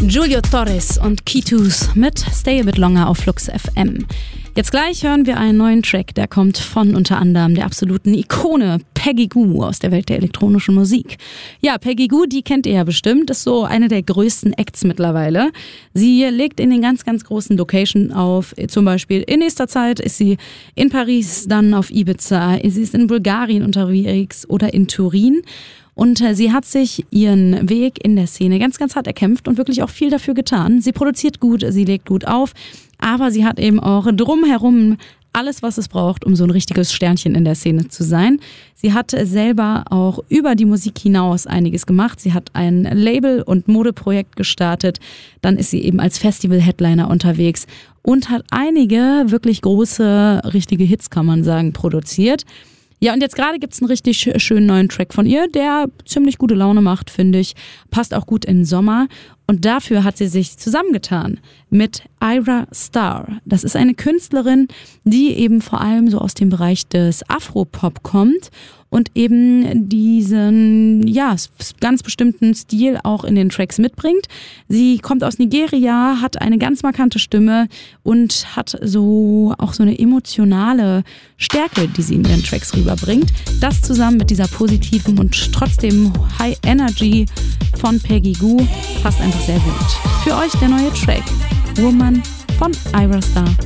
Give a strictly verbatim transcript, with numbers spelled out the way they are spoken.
Julio Torres und Kitus mit Stay a Bit Longer auf Flux F M. Jetzt gleich hören wir einen neuen Track, der kommt von unter anderem der absoluten Ikone Peggy Gou aus der Welt der elektronischen Musik. Ja, Peggy Gou, die kennt ihr ja bestimmt, ist so eine der größten Acts mittlerweile. Sie legt in den ganz, ganz großen Locations auf, zum Beispiel in nächster Zeit ist sie in Paris, dann auf Ibiza, sie ist in Bulgarien unterwegs oder in Turin. Und sie hat sich ihren Weg in der Szene ganz, ganz hart erkämpft und wirklich auch viel dafür getan. Sie produziert gut, sie legt gut auf, aber sie hat eben auch drumherum alles, was es braucht, um so ein richtiges Sternchen in der Szene zu sein. Sie hat selber auch über die Musik hinaus einiges gemacht. Sie hat ein Label- und Modeprojekt gestartet. Dann ist sie eben als Festival-Headliner unterwegs und hat einige wirklich große, richtige Hits, kann man sagen, produziert. Ja, und jetzt gerade gibt's einen richtig schönen neuen Track von ihr, der ziemlich gute Laune macht, finde ich. Passt auch gut in den Sommer. Und dafür hat sie sich zusammengetan mit Ayra Starr. Das ist eine Künstlerin, die eben vor allem so aus dem Bereich des Afropop kommt und eben diesen, ja, ganz bestimmten Stil auch in den Tracks mitbringt. Sie kommt aus Nigeria, hat eine ganz markante Stimme und hat so auch so eine emotionale Stärke, die sie in ihren Tracks rüberbringt. Das zusammen mit dieser positiven und trotzdem High Energy von Peggy Gou passt einfach sehr gut. Für euch der neue Track Woman von Ayra Starr